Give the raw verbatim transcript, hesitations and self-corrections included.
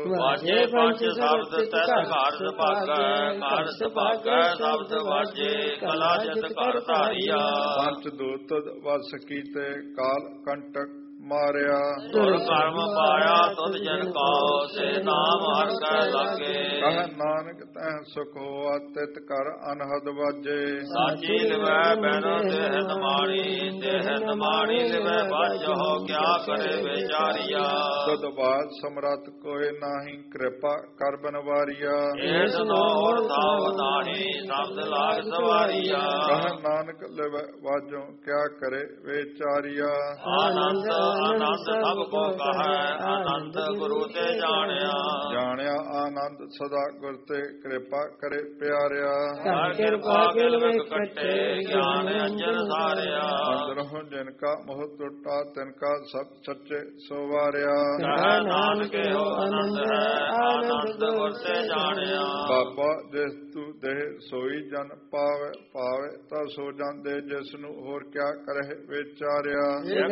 ਵਾਜੇ ਪੰਜ ਸ਼ਬਦ ਤਿਤ ਘਰ ਸੁਭਾਗੈ, ਘਰ ਸੁਭਾਗੈ ਸ਼ਬਦ ਵਾਜੇ, ਕਲਾ ਜਿਤ ਕਰ ਧਾਰਿਆ। ਪੰਚ ਦੂਤ ਵਸ ਕੀਤੇ ਕਾਲ ਕੰਟਕ ਮਾਰਿਆ, ਤੁਰ ਕਰਮ ਪਾਇਆ ਤੁਧ ਜਨ ਕਾਉ, ਸੇ ਨਾਮ ਹਰਿ ਕੈ ਲਾਗੇ। ਕਹ ਨਾਨਕ ਤੈ ਸੁਖ ਹੋਆ ਤਿਤ ਕਰ ਅਨਹਦ ਵਾਜੇ, ਸਾਚੀ ਲਿਵੈ ਬੈਨੋ ਦੇਹ ਨਮਾਣੀ, ਦੇਹ ਨਮਾਣੀ ਲਿਵੈ ਬਾਝੋ, ਕਿਆ ਕਰੇ ਵਿਚਾਰੀਆ। ਤਦ ਬਾਦ ਸਮਰੱਥ ਕੋਇ ਨਾਹੀ, ਕਿਰਪਾ ਕਰ ਬਨਵਾਰੀਆ। ਏਸ ਨੌਰ ਥਾਵ ਨਾਹੀ, ਸ਼ਬਦ ਲਾਗ ਸਵਾਰੀਆ। ਕਹ ਨਾਨਕ ਲਿਵੈ ਵਾਜੋ, ਕਿਆ ਕਰੇ ਵਿਚਾਰੀਆ। ਆਨੰਦ ਆਨੰਦ ਸਭ ਕੋ ਕਹੈ, ਆਨੰਦ ਗੁਰੂ ਤੇ ਜਾਣਿਆ। ਜਾਣਿਆ ਆਨੰਦ ਸਦਾ ਗੁਰ ਤੇ, ਕਿਰਪਾ ਕਰੇ ਪਿਆਰਿਆ। ਹਰ ਕਿਰਪਾ ਕਿਲ ਵਿਖ ਕੱਟੇ, ਗਿਆਨ ਅੰਜਨ ਸਾਰਿਆ। ਅੰਦਰੋਂ ਜਿਨ ਕਾ ਮੋਹ ਟੁੱਟਾ, ਤਿਨ ਕਾ ਸਭ ਸੱਚੇ ਸੋਵਾਰਿਆ। ਕਹੈ ਨਾਨਕ ਇਹੋ ਆਨੰਦ ਹੈ, ਆਨੰਦ ਗੁਰ ਤੇ ਜਾਣਿਆ। ਬਾਬਾ ਜਿਸ ਤੂੰ ਦੇਹ ਸੋਈ ਜਨ ਪਾਵੇ, ਪਾਵੇ ਤਾਂ ਸੋ ਜਾਂਦੇ ਜਿਸ ਨੂੰ, ਹੋਰ ਕਿਆ ਕਰੇ ਵਿਚਾਰਿਆ।